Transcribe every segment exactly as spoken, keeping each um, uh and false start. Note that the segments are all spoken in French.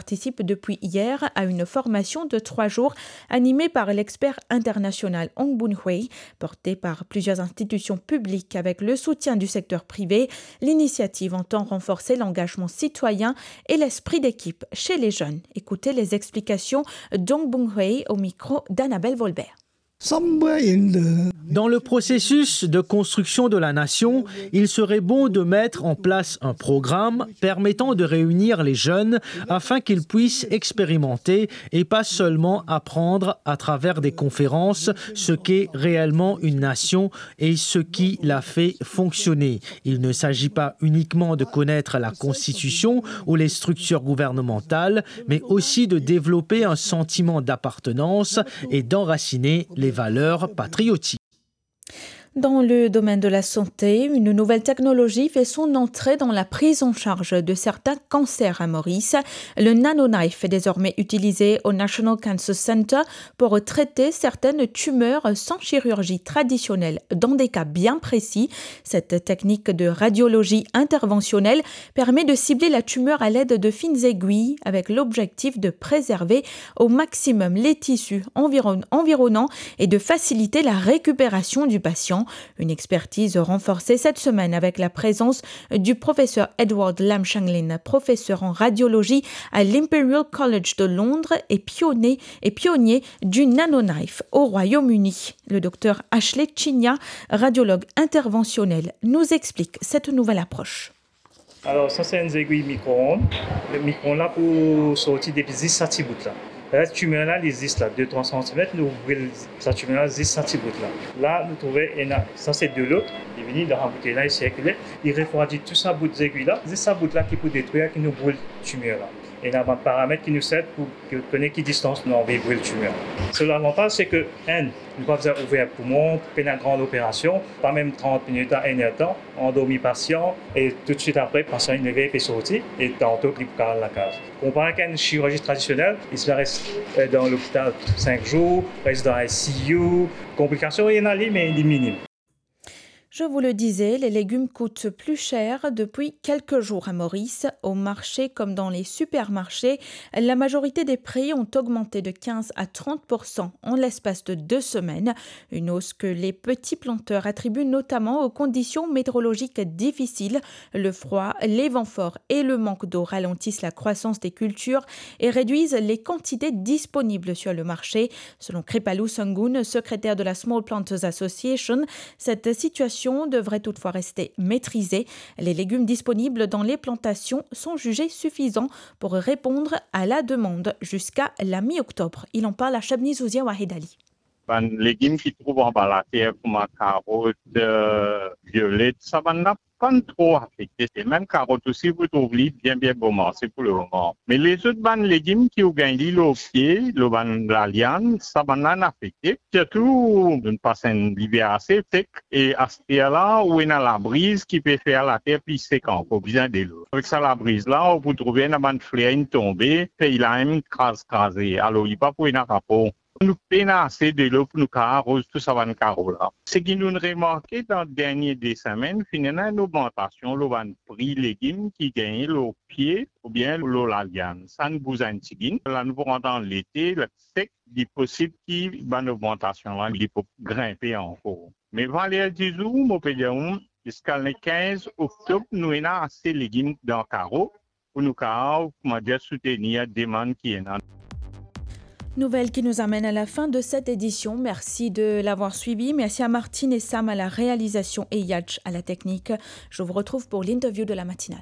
participe depuis hier à une formation de trois jours animée par l'expert international Ong Boon-hwei, portée par plusieurs institutions publiques avec le soutien du secteur privé. L'initiative entend renforcer l'engagement citoyen et l'esprit d'équipe chez les jeunes. Écoutez les explications d'Ong Boon-hwei au micro d'Annabelle Volbert. Dans le processus de construction de la nation, il serait bon de mettre en place un programme permettant de réunir les jeunes afin qu'ils puissent expérimenter et pas seulement apprendre à travers des conférences ce qu'est réellement une nation et ce qui la fait fonctionner. Il ne s'agit pas uniquement de connaître la Constitution ou les structures gouvernementales, mais aussi de développer un sentiment d'appartenance et d'enraciner les valeurs patriotiques. Dans le domaine de la santé, une nouvelle technologie fait son entrée dans la prise en charge de certains cancers à Maurice. Le nanoknife est désormais utilisé au National Cancer Center pour traiter certaines tumeurs sans chirurgie traditionnelle dans des cas bien précis. Cette technique de radiologie interventionnelle permet de cibler la tumeur à l'aide de fines aiguilles avec l'objectif de préserver au maximum les tissus environ- environnants et de faciliter la récupération du patient. Une expertise renforcée cette semaine avec la présence du professeur Edward Lam-Shanglin, professeur en radiologie à l'Imperial College de Londres et pionnier, et pionnier du nanoknife au Royaume-Uni. Le docteur Ashley Chinya, radiologue interventionnel, nous explique cette nouvelle approche. Alors ça c'est une aiguille micro-ondes. Le micro-ondes là pour sortir des petits satibouts là. La tumeur là existe là, deux à trois centimètres, nous ouvrons cette tumeur là, dix centimètres là. Là, nous trouvons, ça c'est de l'autre, il vient dans la bouteille là, il circule, il refroidit tout ça bout d'aiguille là, c'est ça bout là qui peut détruire, qui nous brûle la tumeur là. Et il y a un paramètre qui nous aide pour connaître quelle distance nous envoyons brûler la tumeur. Seul l'avantage c'est que, un, nous pouvons ouvrir un poumon, pour faire une grande opération, pas même trente minutes à une heure de temps, endormir le patient, et tout de suite après, le patient il levé et sortir, et tantôt il peut la case. Comparé à une chirurgie traditionnelle, il se reste dans l'hôpital cinq jours, reste dans I C U, complications, il y en a, mais il est minime. Je vous le disais, les légumes coûtent plus cher depuis quelques jours à Maurice. Au marché comme dans les supermarchés, la majorité des prix ont augmenté de quinze à trente pour cent en l'espace de deux semaines. Une hausse que les petits planteurs attribuent notamment aux conditions météorologiques difficiles. Le froid, les vents forts et le manque d'eau ralentissent la croissance des cultures et réduisent les quantités disponibles sur le marché. Selon Kripalu Sangun, secrétaire de la Small Planters Association, cette situation devrait toutefois rester maîtrisée. Les légumes disponibles dans les plantations sont jugés suffisants pour répondre à la demande jusqu'à la mi-octobre. Il en parle à Chabni Zouzia Wahidali. Les légumes qui trouvent en bas la terre comme la carotte, euh, violette, ça va n'a pas trop affecté. Et même carotte aussi, vous trouvez bien bien bon, c'est pour le moment. Mais les autres ban légumes qui ont gagné le pied, le ban la liane, ça va n'a affecté. Surtout, d'une passe l'hiver assez sec et à ce là où il y a la brise qui peut faire la terre plus séquente, au besoin de l'eau. Avec ça, la brise là, vous trouvez une bande fleur tombée, puis il a une crase crasée. Alors, il n'y a pas pour une rapport. Nous peinons assez de l'eau pour nous arroser tout ça va nous carreau là. Ce qui nous remarqué dans les dernières des semaines, finalement, une augmentation, le prix légumes qui gagnent le pied ou bien le la viande. Ça nous bouge un petit peu. Là, nous rentrons dans l'été, le sec, il est possible qu'il y ait une augmentation là, il peut grimper encore. Mais valeur du jour, on peut dire, jusqu'à le quinze octobre, nous avons assez de légumes dans le carreau pour nous carreau, comment dire, soutenir la demande qui est là. Nouvelle qui nous amène à la fin de cette édition. Merci de l'avoir suivi. Merci à Martine et Sam à la réalisation et Yatch à la technique. Je vous retrouve pour l'interview de la matinale.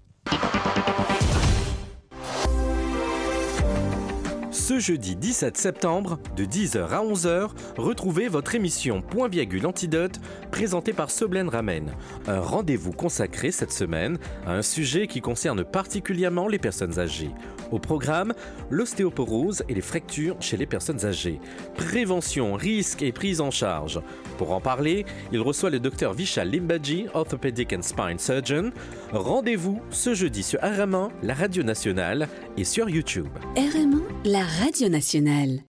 Ce jeudi dix-sept septembre, de dix heures à onze heures, retrouvez votre émission Point Virgule Antidote, présentée par Soblen Ramen. Un rendez-vous consacré cette semaine à un sujet qui concerne particulièrement les personnes âgées. Au programme, l'ostéoporose et les fractures chez les personnes âgées. Prévention, risques et prise en charge. Pour en parler, il reçoit le docteur Vishal Limbaji, Orthopedic and Spine Surgeon. Rendez-vous ce jeudi sur R M un, la radio nationale, et sur YouTube. R M un, la radio nationale.